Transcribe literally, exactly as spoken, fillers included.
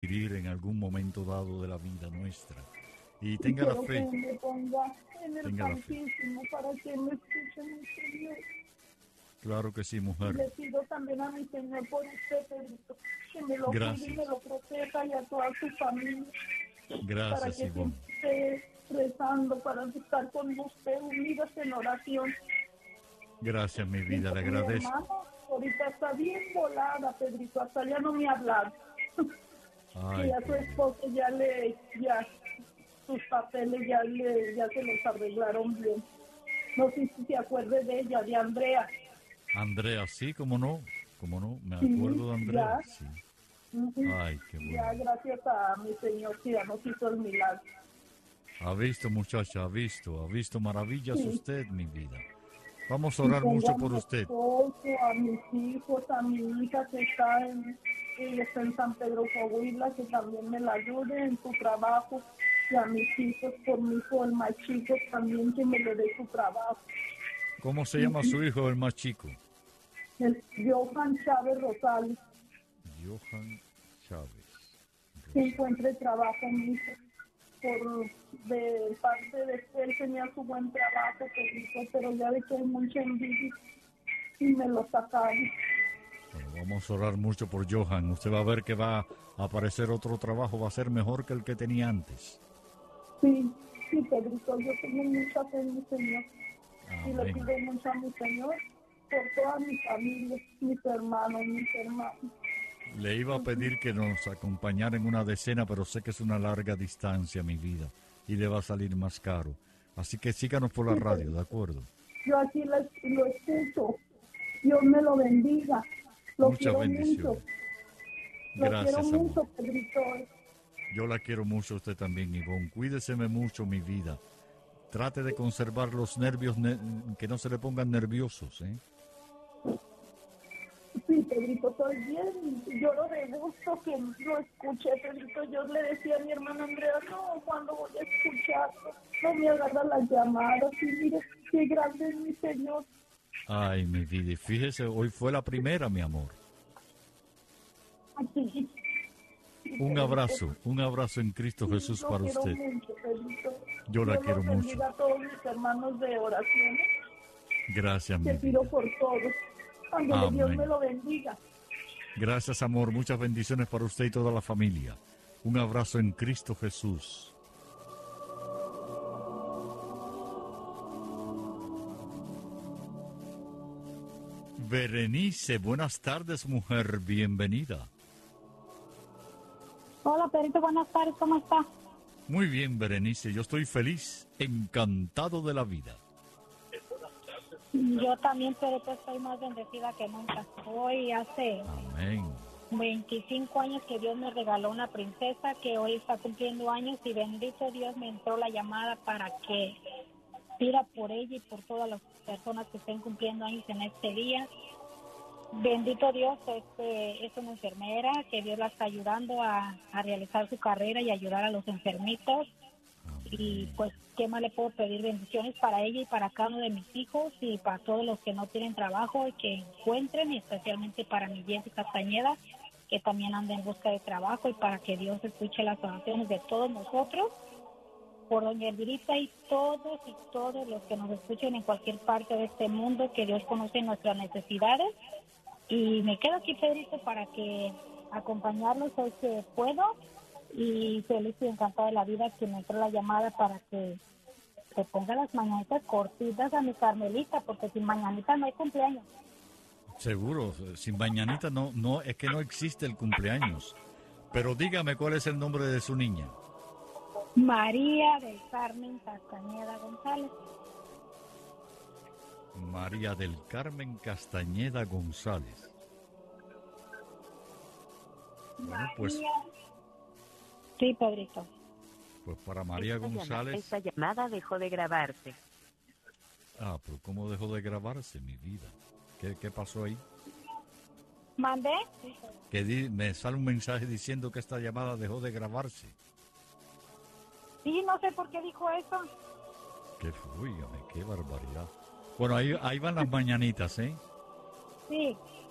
sufrir en algún momento dado de la vida nuestra. Y tenga la Quiero fe. que me ponga en el Tenga la fe. Santísimo para que me escuche mi Señor. Claro que sí, Y mujer. le pido también a mi Señor por usted, Pedrito, que me lo cuide y Gracias. me lo proteja y a toda su familia, para Gracias, que Ivonne. siempre esté rezando, para estar con usted unidas en oración. Gracias, mi Y vida, le mi agradezco. hermano ahorita está bien volada, Pedrito, hasta ya no me ha hablado. Ay, Y a su por Dios. esposo ya le, ya, sus papeles ya le, ya se los arreglaron bien. No sé si se acuerde de ella, de Andrea. Andrea, sí, cómo no, cómo no, me Sí, acuerdo de Andrea, ya. sí. Ujú. Ay, qué Ya bueno. gracias a mi Señor que ya nos hizo el milagro. Ha visto, muchacha, ha visto, ha visto maravillas Sí. usted, mi vida. Vamos a Y orar tengo mucho a por mi usted. esposo, a mis hijos, a mi hija que está en, ella está en San Pedro Coahuila, que también me la ayude en su trabajo. Y a mis hijos, por mi hijo, el más chico, también que me le dé su trabajo. ¿Cómo se llama su hijo, el más chico? El Johan Chávez Rosales, Johan Chávez. que encuentre trabajo, mi hijo. Por de parte de él tenía su buen trabajo, Pedrito, pero ya ve que hay mucha envidia y me lo sacaron. Bueno, vamos a orar mucho por Johan. Usted va a ver que va a aparecer otro trabajo, va a ser mejor que el que tenía antes. Sí, sí, Pedrito, yo tengo mucha fe en mi Señor. Y le Amén. pido mucho a mi Señor por toda mi familia, mis hermanos, mis hermanos. Le iba a pedir que nos acompañara en una decena, pero sé que es una larga distancia, mi vida, y le va a salir más caro. Así que síganos por la Sí, radio, Pedrito. ¿de acuerdo? Yo aquí lo, lo escucho. Dios me lo bendiga. Lo Muchas quiero mucho. bendiciones. Lo quiero Gracias, amor. mucho, Pedrito. Yo la quiero mucho a usted también, Ivonne. Cuídeseme mucho, mi vida. Trate de conservar los nervios, ne- que no se le pongan nerviosos, ¿eh? Sí, Pedrito, estoy bien. Lloro de gusto que lo escuché, Pedrito. Yo le decía a mi hermana Andrea, no, cuando voy a escucharlo, no me agarra las llamadas. Y mire, qué grande es mi Señor. Ay, mi vida. Y fíjese, hoy fue la primera, mi amor. Aquí. Un abrazo, un abrazo en Cristo Jesús Lo para quiero usted. mucho, Pedrito. Yo la Dios quiero los mucho. bendiga a todos mis hermanos de oración. Gracias, mi Te pido vida. por todos. Ándale, Amén. Dios me lo bendiga. Gracias, amor. Muchas bendiciones para usted y toda la familia. Un abrazo en Cristo Jesús. Berenice, buenas tardes, mujer. Bienvenida. Hola, Pedrito, buenas tardes, ¿cómo está? Muy bien, Berenice. Yo estoy feliz, encantado de la vida. Yo también, Pedrito, estoy más bendecida que nunca. Hoy hace Amén. veinticinco años que Dios me regaló una princesa que hoy está cumpliendo años y bendito Dios me entró la llamada para que pida por ella y por todas las personas que estén cumpliendo años en este día. Bendito Dios, este, es una enfermera que Dios la está ayudando a, a realizar su carrera y ayudar a los enfermitos. Y pues, ¿qué más le puedo pedir? Bendiciones para ella y para cada uno de mis hijos y para todos los que no tienen trabajo y que encuentren, y especialmente para mi Jessica Castañeda, que también anda en busca de trabajo, y para que Dios escuche las oraciones de todos nosotros, por doña Elvirita y todos y todos los que nos escuchen en cualquier parte de este mundo, que Dios conoce nuestras necesidades. Y me quedo aquí, Pedrito, para que acompañarlos hoy que puedo, y feliz y encantada de la vida que me entró la llamada para que se ponga las mañanitas cortitas a mi Carmelita, porque sin mañanita no hay cumpleaños. Seguro, sin mañanita no, no, es que no existe el cumpleaños. Pero dígame cuál es el nombre de su niña. María del Carmen Castañeda González. María del Carmen Castañeda González. Bueno, pues, María. Sí, Pedrito. pues para María Esta llama- González. Esta llamada dejó de grabarse. Ah, pero ¿cómo dejó de grabarse, mi vida? ¿Qué, qué pasó ahí? ¿Mandé? Que di- me sale un mensaje diciendo que esta llamada dejó de grabarse. Sí, no sé por qué dijo eso. Qué fúigame, qué barbaridad. Bueno, ahí, ahí van las mañanitas, ¿eh? Sí.